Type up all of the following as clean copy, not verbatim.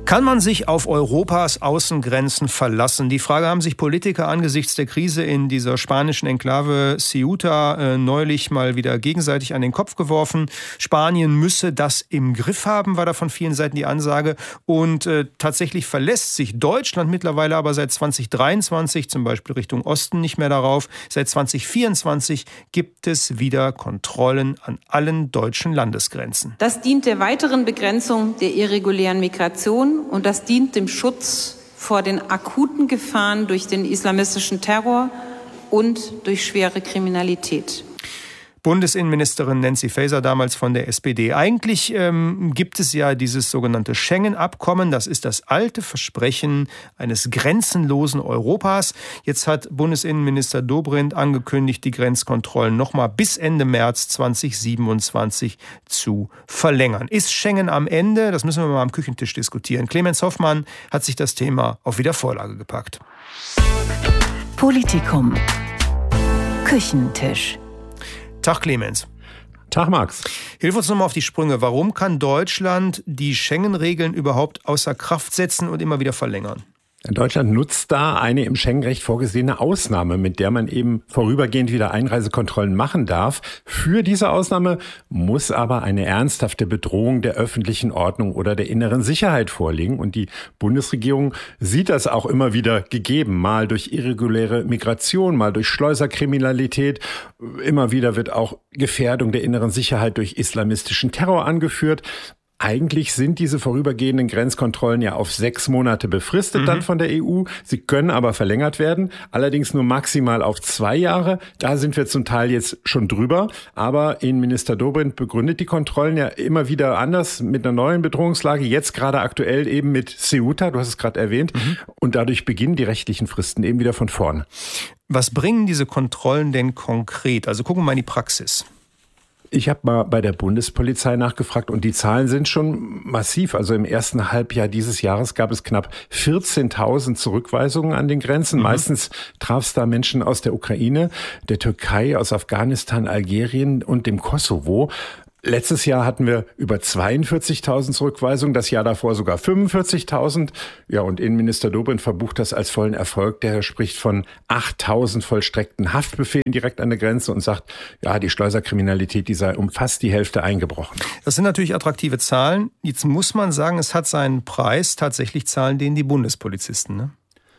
Kann man sich auf Europas Außengrenzen verlassen? Die Frage haben sich Politiker angesichts der Krise in dieser spanischen Enklave Ceuta neulich mal wieder gegenseitig an den Kopf geworfen. Spanien müsse das im Griff haben, war da von vielen Seiten die Ansage. Und tatsächlich verlässt sich Deutschland mittlerweile aber seit 2023, zum Beispiel Richtung Osten, nicht mehr darauf. Seit 2024 gibt es wieder Kontrollen an allen deutschen Landesgrenzen. Das dient der weiteren Begrenzung der irregulären Migration und das dient dem Schutz vor den akuten Gefahren durch den islamistischen Terror und durch schwere Kriminalität. Bundesinnenministerin Nancy Faeser, damals von der SPD. Eigentlich gibt es ja dieses sogenannte Schengen-Abkommen. Das ist das alte Versprechen eines grenzenlosen Europas. Jetzt hat Bundesinnenminister Dobrindt angekündigt, die Grenzkontrollen nochmal bis Ende März 2027 zu verlängern. Ist Schengen am Ende? Das müssen wir mal am Küchentisch diskutieren. Clemens Hoffmann hat sich das Thema auf Wiedervorlage gepackt. Politikum. Küchentisch. Tag Clemens. Tag Max. Hilf uns nochmal auf die Sprünge. Warum kann Deutschland die Schengen-Regeln überhaupt außer Kraft setzen und immer wieder verlängern? Deutschland nutzt da eine im Schengen-Recht vorgesehene Ausnahme, mit der man eben vorübergehend wieder Einreisekontrollen machen darf. Für diese Ausnahme muss aber eine ernsthafte Bedrohung der öffentlichen Ordnung oder der inneren Sicherheit vorliegen. Und die Bundesregierung sieht das auch immer wieder gegeben. Mal durch irreguläre Migration, mal durch Schleuserkriminalität. Immer wieder wird auch Gefährdung der inneren Sicherheit durch islamistischen Terror angeführt. Eigentlich sind diese vorübergehenden Grenzkontrollen ja auf 6 Monate befristet dann von der EU. Sie können aber verlängert werden, allerdings nur maximal auf 2 Jahre. Da sind wir zum Teil jetzt schon drüber. Aber Innenminister Dobrindt begründet die Kontrollen ja immer wieder anders mit einer neuen Bedrohungslage. Jetzt gerade aktuell eben mit Ceuta, du hast es gerade erwähnt. Und dadurch beginnen die rechtlichen Fristen eben wieder von vorne. Was bringen diese Kontrollen denn konkret? Also gucken wir mal in die Praxis. Ich habe mal bei der Bundespolizei nachgefragt und die Zahlen sind schon massiv. Also im ersten Halbjahr dieses Jahres gab es knapp 14.000 Zurückweisungen an den Grenzen. Meistens traf es da Menschen aus der Ukraine, der Türkei, aus Afghanistan, Algerien und dem Kosovo. Letztes Jahr hatten wir über 42.000 Zurückweisungen, das Jahr davor sogar 45.000. Ja, und Innenminister Dobrindt verbucht das als vollen Erfolg. Der spricht von 8.000 vollstreckten Haftbefehlen direkt an der Grenze und sagt, ja, die Schleuserkriminalität, die sei um fast die Hälfte eingebrochen. Das sind natürlich attraktive Zahlen. Jetzt muss man sagen, es hat seinen Preis. Tatsächlich zahlen den die Bundespolizisten, ne?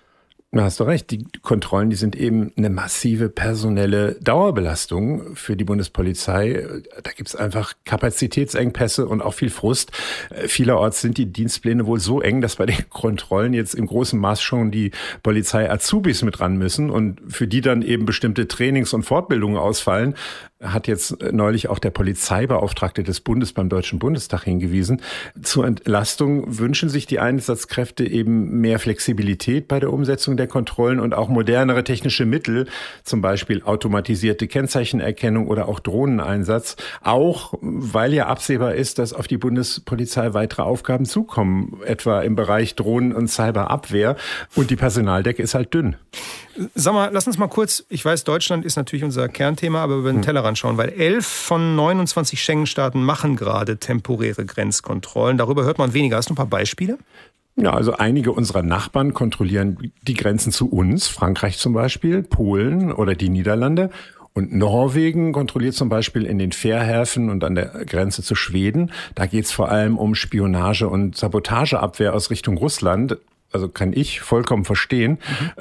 Da hast du recht. Die Kontrollen, die sind eben eine massive personelle Dauerbelastung für die Bundespolizei. Da gibt's einfach Kapazitätsengpässe und auch viel Frust. Vielerorts sind die Dienstpläne wohl so eng, dass bei den Kontrollen jetzt im großen Maß schon die Polizei-Azubis mit ran müssen und für die dann eben bestimmte Trainings- und Fortbildungen ausfallen. Hat jetzt neulich auch der Polizeibeauftragte des Bundes beim Deutschen Bundestag hingewiesen. Zur Entlastung wünschen sich die Einsatzkräfte eben mehr Flexibilität bei der Umsetzung der Kontrollen und auch modernere technische Mittel, zum Beispiel automatisierte Kennzeichenerkennung oder auch Drohneneinsatz. Auch weil ja absehbar ist, dass auf die Bundespolizei weitere Aufgaben zukommen, etwa im Bereich Drohnen- und Cyberabwehr. Und die Personaldecke ist halt dünn. Sag mal, lass uns mal kurz, ich weiß, Deutschland ist natürlich unser Kernthema, aber über den Tellerrand schauen, weil 11 von 29 Schengen-Staaten machen gerade temporäre Grenzkontrollen. Darüber hört man weniger. Hast du ein paar Beispiele? Ja, also einige unserer Nachbarn kontrollieren die Grenzen zu uns, Frankreich zum Beispiel, Polen oder die Niederlande. Und Norwegen kontrolliert zum Beispiel in den Fährhäfen und an der Grenze zu Schweden. Da geht es vor allem um Spionage und Sabotageabwehr aus Richtung Russland. Also kann ich vollkommen verstehen.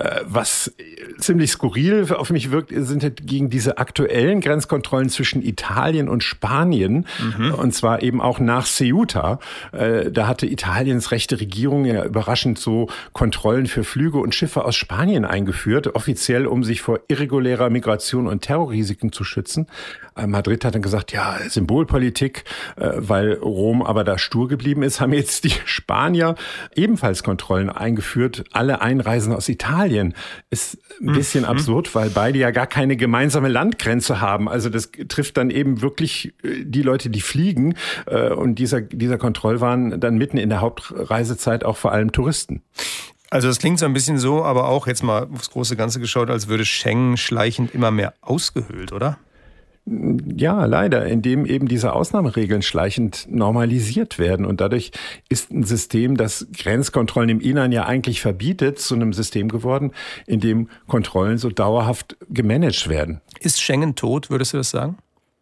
Was ziemlich skurril auf mich wirkt, sind halt gegen diese aktuellen Grenzkontrollen zwischen Italien und Spanien. Und zwar eben auch nach Ceuta. Da hatte Italiens rechte Regierung ja überraschend so Kontrollen für Flüge und Schiffe aus Spanien eingeführt, offiziell um sich vor irregulärer Migration und Terrorrisiken zu schützen. Madrid hat dann gesagt, ja, Symbolpolitik, weil Rom aber da stur geblieben ist, haben jetzt die Spanier ebenfalls Kontrollen eingeführt. Alle Einreisen aus Italien ist ein bisschen absurd, weil beide ja gar keine gemeinsame Landgrenze haben. Also das trifft dann eben wirklich die Leute, die fliegen. Und dieser Kontroll waren dann mitten in der Hauptreisezeit auch vor allem Touristen. Also das klingt so ein bisschen so, aber auch jetzt mal aufs große Ganze geschaut, als würde Schengen schleichend immer mehr ausgehöhlt, oder? Ja, leider, indem eben diese Ausnahmeregeln schleichend normalisiert werden. Und dadurch ist ein System, das Grenzkontrollen im Inland ja eigentlich verbietet, zu einem System geworden, in dem Kontrollen so dauerhaft gemanagt werden. Ist Schengen tot, würdest du das sagen?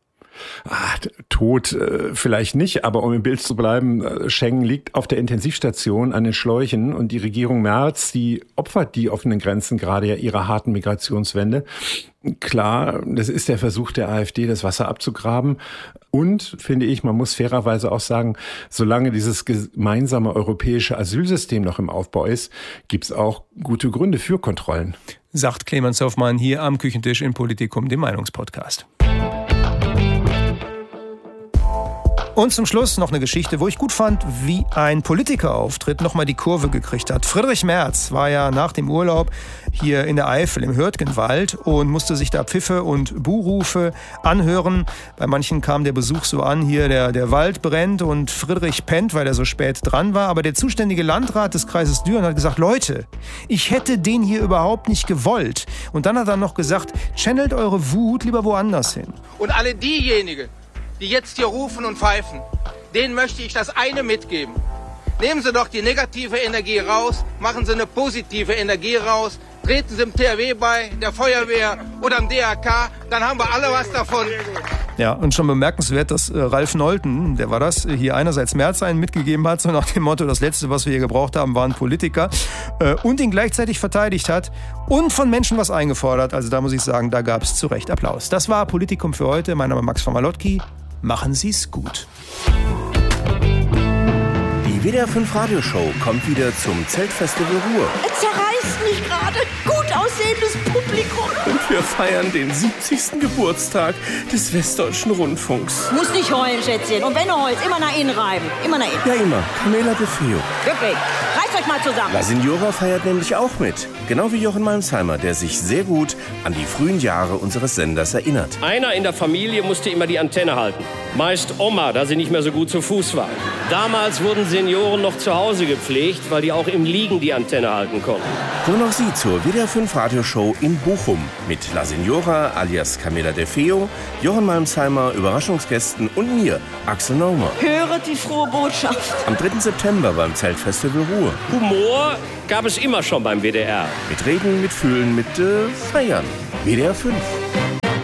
Tot vielleicht nicht, aber um im Bild zu bleiben, Schengen liegt auf der Intensivstation an den Schläuchen und die Regierung Merz, die opfert die offenen Grenzen gerade ja ihrer harten Migrationswende. Klar, das ist der Versuch der AfD, das Wasser abzugraben. Und, finde ich, man muss fairerweise auch sagen, solange dieses gemeinsame europäische Asylsystem noch im Aufbau ist, gibt's auch gute Gründe für Kontrollen. Sagt Clemens Hoffmann hier am Küchentisch in Politikum, dem Meinungspodcast. Und zum Schluss noch eine Geschichte, wo ich gut fand, wie ein Politikerauftritt nochmal die Kurve gekriegt hat. Friedrich Merz war ja nach dem Urlaub hier in der Eifel im Hürtgenwald und musste sich da Pfiffe und Buhrufe anhören. Bei manchen kam der Besuch so an, hier der Wald brennt und Friedrich pennt, weil er so spät dran war. Aber der zuständige Landrat des Kreises Düren hat gesagt, Leute, ich hätte den hier überhaupt nicht gewollt. Und dann hat er noch gesagt, channelt eure Wut lieber woanders hin. Und alle diejenigen, die jetzt hier rufen und pfeifen, denen möchte ich das eine mitgeben. Nehmen Sie doch die negative Energie raus, machen Sie eine positive Energie raus, treten Sie dem THW bei, der Feuerwehr oder dem DRK, dann haben wir alle was davon. Ja, und schon bemerkenswert, dass Ralf Nolten, der war das, hier einerseits Merz einen mitgegeben hat, so nach dem Motto, das Letzte, was wir hier gebraucht haben, waren Politiker, und ihn gleichzeitig verteidigt hat und von Menschen was eingefordert. Also da muss ich sagen, da gab es zu Recht Applaus. Das war Politikum für heute. Mein Name ist Max von Malotki. Machen Sie's gut. Die WDR 5 Radioshow kommt wieder zum Zeltfestival Ruhr. Es zerreißt mich gerade. Gut aussehendes Publikum. Und wir feiern den 70. Geburtstag des Westdeutschen Rundfunks. Muss nicht heulen, Schätzchen. Und wenn du heulst, immer nach innen reiben. Immer nach innen. Ja, immer. Camela de Feo. Wirklich. Reißt euch mal zusammen. La Signora feiert nämlich auch mit. Genau wie Jochen Malmsheimer, der sich sehr gut an die frühen Jahre unseres Senders erinnert. Einer in der Familie musste immer die Antenne halten. Meist Oma, da sie nicht mehr so gut zu Fuß war. Damals wurden Senioren noch zu Hause gepflegt, weil die auch im Liegen die Antenne halten konnten. Kommen auch Sie zur WDR 5 Radioshow in Bochum mit La Signora alias Camela de Feo, Jochen Malmsheimer, Überraschungsgästen und mir, Axel Naumer. Höret die frohe Botschaft. Am 3. September beim Zeltfestival Ruhr. Humor gab es immer schon beim WDR. Mit Reden, mit Fühlen, mit Feiern. WDR 5.